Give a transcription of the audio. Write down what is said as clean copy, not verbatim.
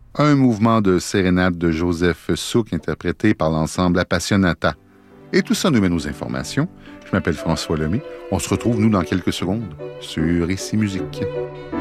un mouvement de sérénade de Joseph Souck interprété par l'ensemble Appassionata. Et tout ça nous mène aux informations. Je m'appelle François Lemay. On se retrouve, nous, dans quelques secondes sur Ici Musique.